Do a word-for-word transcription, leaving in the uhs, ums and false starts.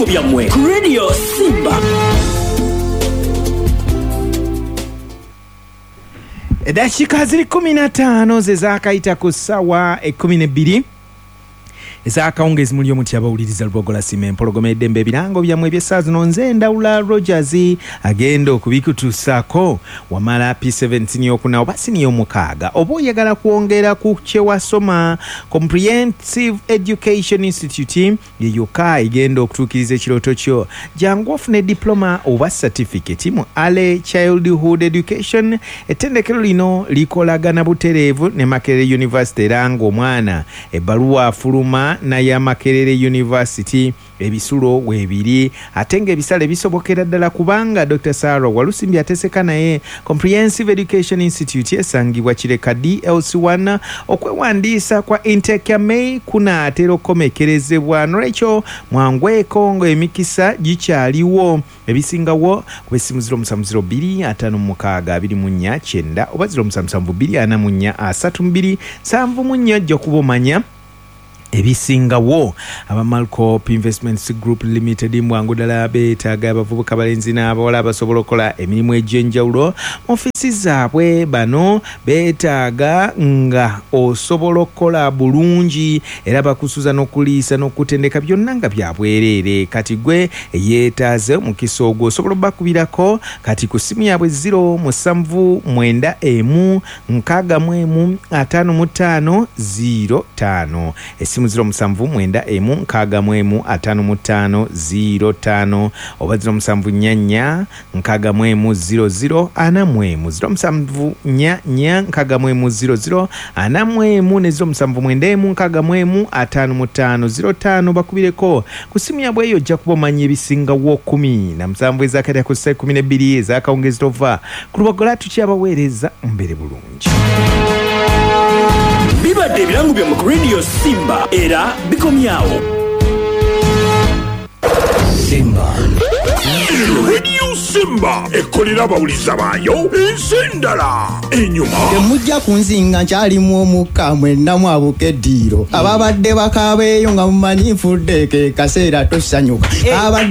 ebirango byammwe ku Radio Simba. Edakika ziri kumi na ttaano ze zaakayita ku ssaawa ekkumi n'ebbiri ezakawungezi muli omutya abawuliriza Lubogola Simba empologoma eddembe ebirango byammwe eby'essaawa zino nze Ndawula Rogers agenda okubikutuusaako wamala P seventeen okuna oba siniya omukaaga oba oyagala kwongera ku kye wasoma Comprehensive Education Institute ye yokka egenda okutuukiriza ekirooto kyo jangu ofune diploma oba certificate mu Early Childhood Education. Ettendekero lino likolagana butereevu ne Makerere University era ng'omwana ebbaluwa afuluma na ya Makerere University ebisulo weebiri ate ng'ebisale bisobokera ddala kubanga Doctor Sarah Walusimbi ateseka naye Comprehensive Education Institute esangibwa Kireka D L C one okwewandiisa kwa intake ya May kunaatera okukomekerezebwa nolwekyo mwangweko ng'emikisa gikyaliwo ebisingawo ku essimu zero musanvu zero bbiri ataano mu mukaaga abiri mu nnya kyenda oba zero musanvu musanvu bbiri ana mu nnya asatu mu bbiri nsanvu mu nnya ojja kuba omanya ebisingawo. aba Malcorp Investments Group Limited mbwangu ddala beetaaga abavubuka balenzi n'abawala abasobola okukola emirimu egy'enjawulo mu ofiisi zaabwe. Bano beetaaga nga osobola okukola bulungi era bakusuza n'okuliisa n'okutendeka byonna nga byabwereere. Kati gwe yeetaaze omukisa ogwo osobola obbakubirako kati ku ssimu yaabwe zero musanvu mwenda emu nkaaga mu emu ataano mu ttaano zero ttaano essimu zero musanvu mwenda emu nkaaga mu emu ataano mu ttaano zero ttaano oba zero musanvu nnya nnya nkaaga mu emu zero zero ana mu emu zero musanvu nnya nnya nkaaga mu emu zero zero ana mu emu ne zero musanvu mwenda emu nkaaga mu emu ataano mu ttaano zero ttaano bakubireko ku ssimu yabwe eyo ojja kuba omanya ebisingawo kumi na musanvu ezakatya ku ssa kumi n'ebbiri ezakawungezi tova ku Lubogola tukyabaweereza mbere bulungi. Bibadde ebirango byammwe ku Radio Simba era bikomyawo. Simba Radio Simba ekolera abawuliza baayo ensendala enyuma temujja kunzinga nkyalimu omukka mwenna mwabuka eddiiro ababadde bakabeeyo nga mumanyi nfudde ke kaseera tosanyuka.